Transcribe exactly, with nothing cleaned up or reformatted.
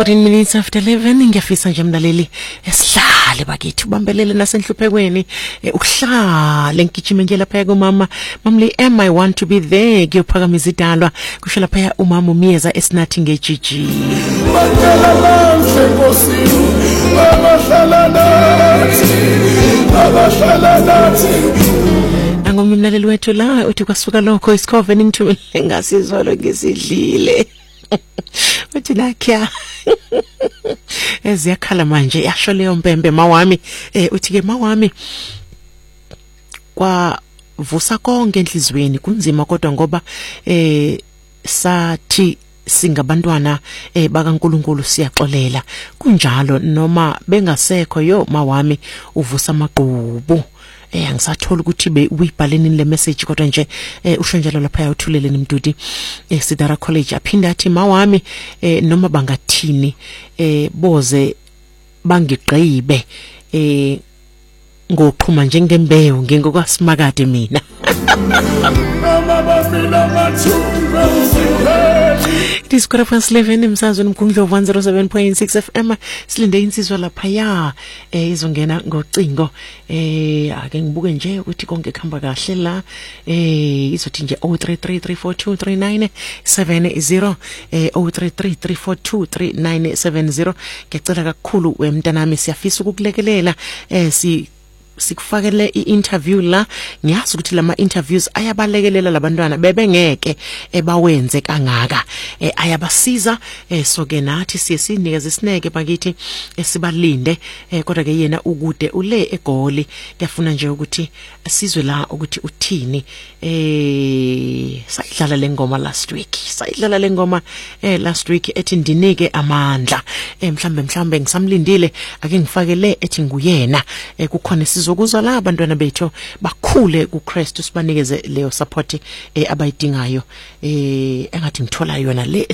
fourteen minutes after eleven ngiyafisa nje mlaleli esihlale bakithi ubambelele nasenhluphekweni ukuhlala ngigijime nje lapha kumama mamli am I want to be there ngiyophakamisa idalwa kusho lapha umama umiyeza esinathi ngejiji Mandela lanhle nkosini abahlala nathi abahlala nathi angomimlaleli wethu la uthi kwasuka lokho isikhove ningithumele ngasizwa lo ngesidlile uthi nakya eziyakhala manje yasho leyo mpembe mawami eh uthi ke mawami kwa vusa konke enhlizweni kunzima kodwa ngoba eh sathi singabantwana eh bakaNkuluNkulu siyaxolela kunjalo noma bengasekho yo mawami uvusa amaqhubu eh angisathola ukuthi be uyibhaleni le message kodwa nje eh usho njalo lapha uthulele nimdudi eh Sidara College aphinda athi mawami eh noma bangathini eh boze bangigqibe eh ngoqhuma njengembewu ngengokwaSimakade mina mama bafila mathumba Diskora France eleven emsazweni mkhundlo one oh seven point six F M silinde insizwa lapha ya eh izongena ngocingo eh ake ngibuke nje ukuthi konke khamba kahle la eh izothi nje oh three three three four two three nine seven zero eh oh three three three four two three nine seven zero ngiyacela kakhulu wemntanami siyafisa ukukulekelela eh si sikufakele i-interview la ngiyazi ukuthi lama interviews ayabalekelela labantwana bebengeke ebawenze kangaka eh, ayabasiza eh, so ke nathi siye sinikeze isineke bakithi esibalinde eh, kodwa ke yena ukude ule egoli ngiyafuna nje ukuthi sizwe la ukuthi uthini eh sayidlala lengoma last week sayidlala lengoma eh last week ethi ndinike amandla eh mhlambe mhlambe ngisamlindile ake ngifakele ethi nguyena eh kukhona zokuzwa la abantwana bethu bakhule kuChristu sibanikeze leyo support eh abayidingayo eh engathi ngithola yona le